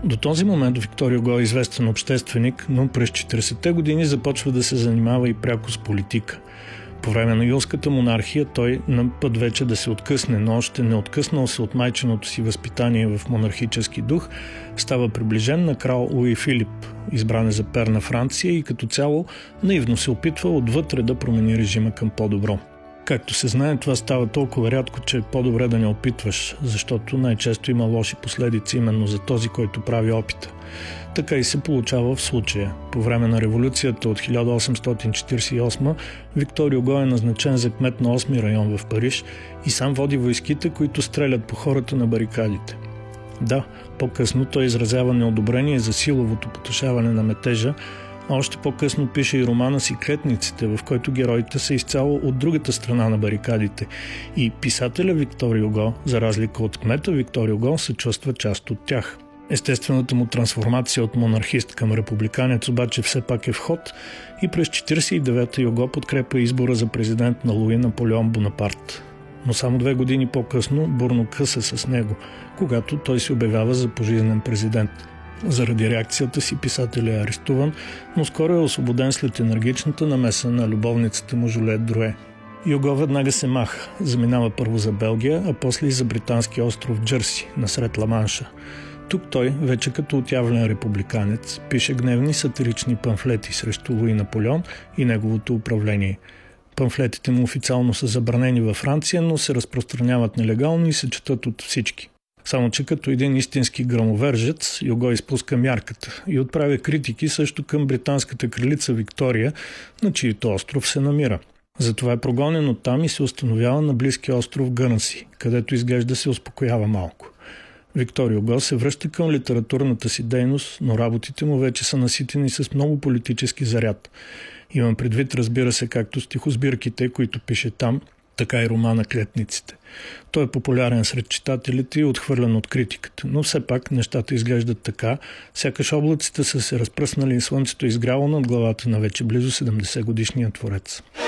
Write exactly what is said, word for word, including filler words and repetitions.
До този момент Виктор Юго е известен общественик, но през четиридесетте години започва да се занимава и пряко с политика. По време на юлската монархия той на път вече да се откъсне, но още не откъснал се от майчиното си възпитание в монархически дух, става приближен на крал Луи Филип, избран е за пер на Франция и като цяло наивно се опитва отвътре да промени режима към по-добро. Както се знае, това става толкова рядко, че е по-добре да не опитваш, защото най-често има лоши последици именно за този, който прави опита. Така и се получава в случая. По време на революцията от хиляда осемстотин четиридесет и осма Виктор Юго е назначен за кмет на осми район в Париж и сам води войските, които стрелят по хората на барикадите. Да, по-късно той изразява неодобрение за силовото потушаване на метежа, а още по-късно пише и романа си «Клетниците», в който героите са изцяло от другата страна на барикадите. И писателя Виктор Юго, за разлика от кмета Виктор Юго, се чувства част от тях. Естествената му трансформация от монархист към републиканец обаче все пак е в ход и през четиридесет и девета Юго подкрепя избора за президент на Луи Наполеон Бонапарт. Но само две години по-късно бурно къса с него, когато той се обявява за пожизнен президент. Заради реакцията си писателя е арестуван, но скоро е освободен след енергичната намеса на любовницата му Жулет Друе. Юго веднага се маха, заминава първо за Белгия, а после и за британски остров Джърси, насред Ла-Манша. Тук той, вече като отявлен републиканец, пише гневни сатирични памфлети срещу Луи Наполеон и неговото управление. Памфлетите му официално са забранени във Франция, но се разпространяват нелегално и се четат от всички. Само че като един истински грамовержец, Юго изпуска мярката и отправя критики също към британската кралица Виктория, на чието остров се намира. Затова е прогонен оттам и се установява на близкия остров Гърнси, където изглежда се успокоява малко. Виктор Юго се връща към литературната си дейност, но работите му вече са наситени с много политически заряд. Имам предвид, разбира се, както стихосбирките, които пише там, така и романа «Клетниците». Той е популярен сред читателите и отхвърлен от критиката, но все пак нещата изглеждат така, сякаш облаците са се разпръснали и слънцето изгряло над главата на вече близо седемдесет годишния творец.